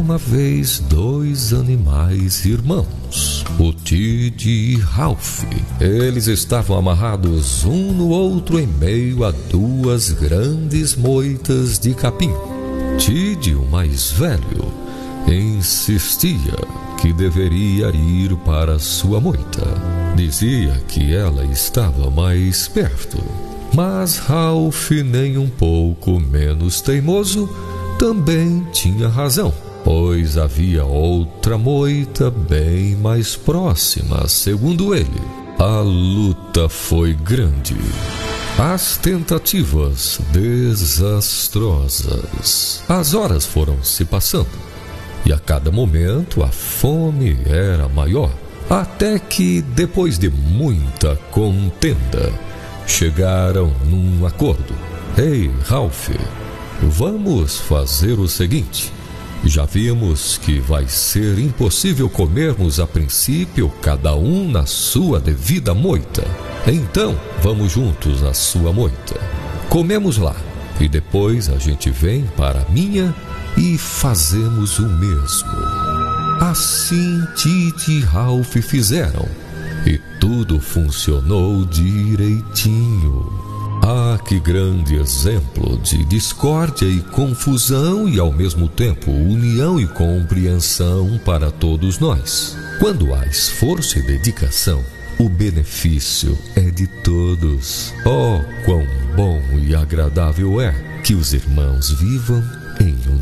uma vez 2 animais irmãos, o Tid e Ralph. Eles estavam amarrados um no outro em meio a 2 grandes moitas de capim. Tid, o mais velho, insistia que deveria ir para sua moita. Dizia que ela estava mais perto. Mas Ralph, nem um pouco menos teimoso, também tinha razão, pois havia outra moita bem mais próxima, segundo ele. A luta foi grande. As tentativas desastrosas. As horas foram se passando e a cada momento a fome era maior, até que, depois de muita contenda, chegaram num acordo. Ei, Ralph, vamos fazer o seguinte. Já vimos que vai ser impossível comermos a princípio cada um na sua devida moita. Então, vamos juntos à sua moita. Comemos lá e depois a gente vem para a minha e fazemos o mesmo. Assim Tid e Ralph fizeram e tudo funcionou direitinho. Ah, que grande exemplo de discórdia e confusão e ao mesmo tempo união e compreensão para todos nós. Quando há esforço e dedicação, o benefício é de todos. Oh, quão bom e agradável é que os irmãos vivam em união.